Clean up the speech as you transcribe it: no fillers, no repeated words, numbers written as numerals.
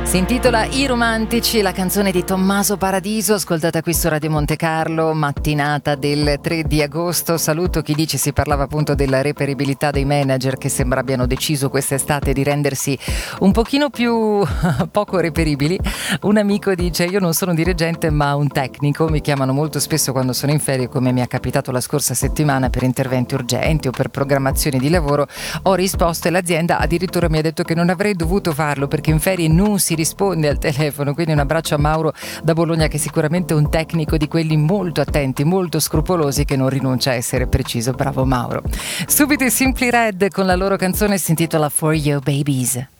Si intitola I Romantici, la canzone di Tommaso Paradiso, ascoltata qui su Radio Monte Carlo, mattinata del 3 di agosto. Saluto chi dice, si parlava appunto della reperibilità dei manager che sembra abbiano deciso quest'estate di rendersi un pochino più poco reperibili. Un amico dice: io non sono un dirigente ma un tecnico, mi chiamano molto spesso quando sono in ferie, come mi è capitato la scorsa settimana per interventi urgenti o per programmazioni di lavoro. Ho risposto e l'azienda addirittura mi ha detto che non avrei dovuto farlo perché in ferie non si risponde al telefono. Quindi un abbraccio a Mauro da Bologna, che sicuramente è un tecnico di quelli molto attenti, molto scrupolosi, che non rinuncia a essere preciso. Bravo Mauro. Subito i Simply Red con la loro canzone, si intitola For Your Babies.